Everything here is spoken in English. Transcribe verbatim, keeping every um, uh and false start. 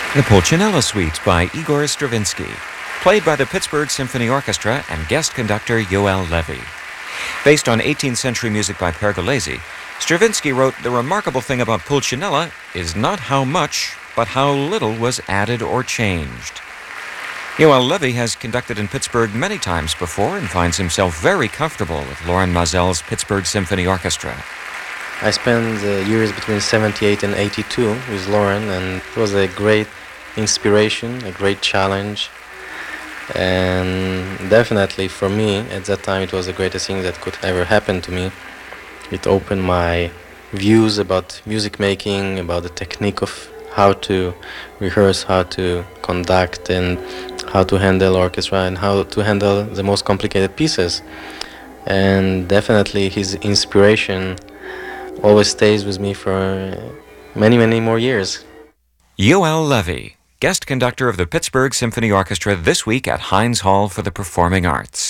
The Pulcinella Suite by Igor Stravinsky, played by the Pittsburgh Symphony Orchestra and guest conductor Yoel Levy. Based on eighteenth century music by Pergolesi, Stravinsky wrote, "The remarkable thing about Pulcinella is not how much, but how little was added or changed." Yoel Levy has conducted in Pittsburgh many times before and finds himself very comfortable with Loren Maazel's Pittsburgh Symphony Orchestra. I spent uh, years between seventy-eight and eighty-two with Loren, and it was a great inspiration, a great challenge, and definitely for me at that time it was the greatest thing that could ever happen to me. It opened my views about music making, about the technique of how to rehearse, how to conduct, and how to handle orchestra, and how to handle the most complicated pieces. And definitely his inspiration always stays with me for many, many more years. Yoel Levy, guest conductor of the Pittsburgh Symphony Orchestra this week at Heinz Hall for the Performing Arts.